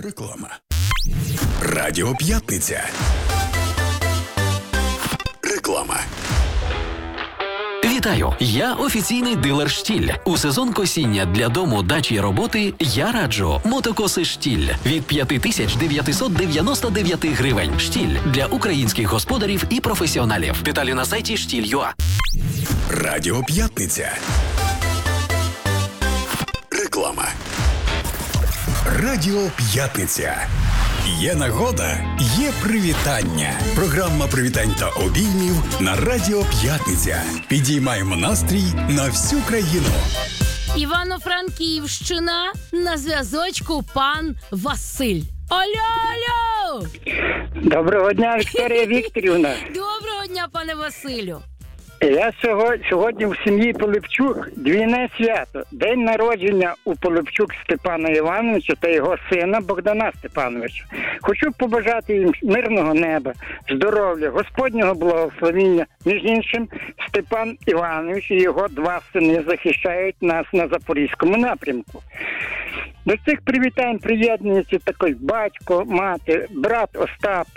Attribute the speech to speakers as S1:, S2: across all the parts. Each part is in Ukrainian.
S1: Реклама. Радіо П'ятниця. Реклама.
S2: Вітаю! Я офіційний дилер «Штіль». У сезон косіння для дому, дачі й роботи я раджу мотокоси «Штіль» від 5999 гривень. «Штіль» для українських господарів і професіоналів. Деталі на сайті «Штіль.ua».
S1: Радіо П'ятниця. Реклама. Радіо П'ятниця. Є нагода, є привітання. Програма привітань та обіймів на Радіо П'ятниця. Підіймаємо настрій на всю країну.
S3: Івано-Франківщина, на зв'язочку пан Василь. Алло!
S4: Доброго дня, Вікторія Вікторівна.
S3: Доброго дня, пане Василю.
S4: Я сьогодні в сім'ї Полипчук двійне свято. День народження у Полипчук Степана Івановича та його сина Богдана Степановича. Хочу побажати їм мирного неба, здоров'я, Господнього благословіння. Між іншим, Степан Іванович і його два сини захищають нас на Запорізькому напрямку. До цих привітань приєднуються такий батько, мати, брат Остап,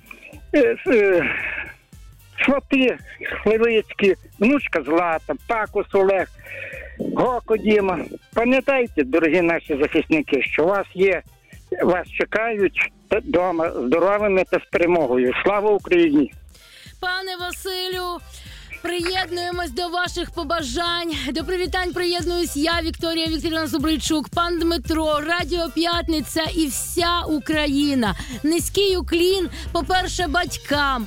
S4: свати Хливицькі, внучка Злата, Пакус Олег, Гоко Діма. Пам'ятайте, дорогі наші захисники, що вас чекають вдома здоровими та з перемогою. Слава Україні!
S3: Пане Василю, приєднуємось до ваших побажань. До привітань приєднуюсь я, Вікторія Вікторівна Зубричук, пан Дмитро, Радіо П'ятниця і вся Україна. Низький уклін, по-перше, батькам.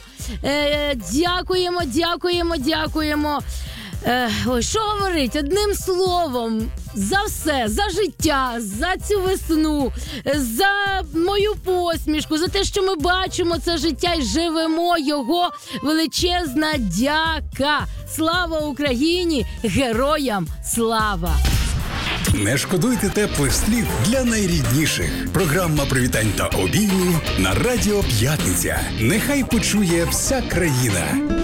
S3: Дякуємо. Ой, що говорить? Одним словом, за все, за життя, за цю весну, за мою посмішку, за те, що ми бачимо це життя і живемо його, величезна дяка. Слава Україні! Героям слава!
S1: Не шкодуйте теплих слів для найрідніших. Програма привітань та обіймів на Радіо П'ятниця. Нехай почує вся країна.